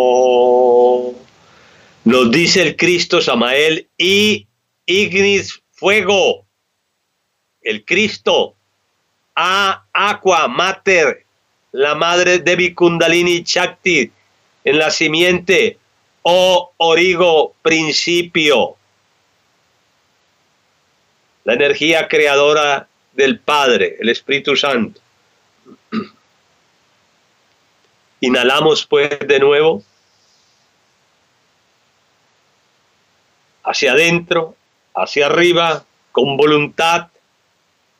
Nos dice el Cristo Samael y ignis fuego. El Cristo a aqua mater, la madre de Kundalini Shakti, en la simiente, o origo principio, la energía creadora del Padre, el Espíritu Santo. Inhalamos pues de nuevo hacia adentro, hacia arriba, con voluntad.